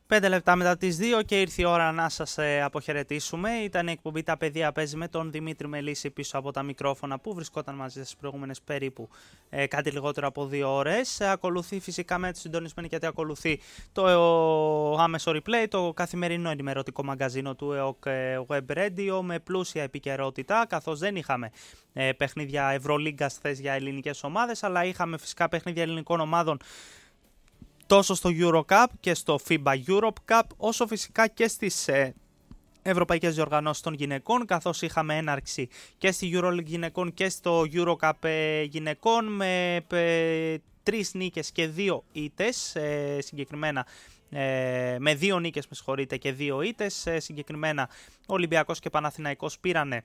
5 λεπτά μετά τις 2 και ήρθε η ώρα να σας αποχαιρετήσουμε. Ήταν η εκπομπή «Τα παιδιά παίζει» με τον Δημήτρη Μελίσση πίσω από τα μικρόφωνα που βρισκόταν μαζί στις προηγούμενες περίπου κάτι λιγότερο από 2 ώρες. Ακολουθεί φυσικά με τη συντονισμένη, γιατί ακολουθεί το άμεσο replay, το καθημερινό ενημερωτικό μαγκαζίνο του ΕΟΚ Web Radio με πλούσια επικαιρότητα, καθώς δεν είχαμε παιχνίδια Ευρωλίγκας χθες για ελληνικές ομάδες, αλλά είχαμε φυσικά παιχνίδια ελληνικών ομάδων τόσο στο Eurocup και στο FIBA Europe Cup, όσο φυσικά και στις ευρωπαϊκές διοργανώσεις των γυναικών, καθώς είχαμε έναρξη και στη EuroLeague γυναικών και στο Eurocup γυναικών με 3 νίκες και 2 ήττες, συγκεκριμένα με 2 νίκες και 2 ήττες, συγκεκριμένα Ολυμπιακός και Παναθηναϊκός πήρανε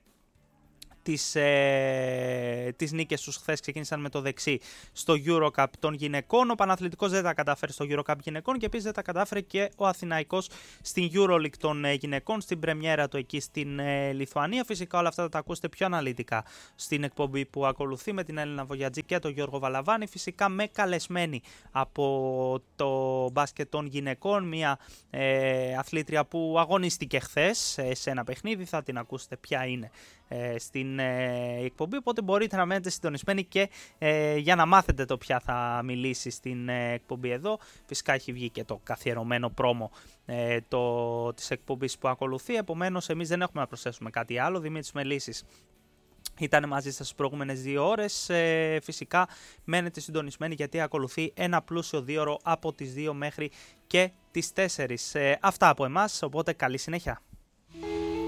τις νίκες τους χθες, ξεκίνησαν με το δεξί στο Eurocup των γυναικών. Ο Παναθλητικός δεν τα κατάφερε στο Eurocup γυναικών και επίσης δεν τα κατάφερε και ο Αθηναϊκός στην EuroLeague των γυναικών, στην πρεμιέρα του εκεί στην Λιθουανία. Φυσικά όλα αυτά θα τα ακούσετε πιο αναλυτικά στην εκπομπή που ακολουθεί με την Έλληνα Βογιατζή και τον Γιώργο Βαλαβάνη, φυσικά με καλεσμένη από το μπάσκετ των γυναικών, μια αθλήτρια που αγωνίστηκε χθες σε ένα παιχνίδι, θα την ακούσετε ποια είναι στην εκπομπή, οπότε μπορείτε να μένετε συντονισμένοι και για να μάθετε το ποια θα μιλήσει στην εκπομπή εδώ. Φυσικά έχει βγει και το καθιερωμένο πρόμο της εκπομπής που ακολουθεί, επομένως εμείς δεν έχουμε να προσθέσουμε κάτι άλλο. Δημήτρης Μελίσσης ήταν μαζί σας τις προηγούμενες 2 ώρες. Φυσικά μένετε συντονισμένοι, γιατί ακολουθεί ένα πλούσιο 2ωρο από τις 2 μέχρι και τις 4. Αυτά από εμάς, οπότε καλή συνέχεια.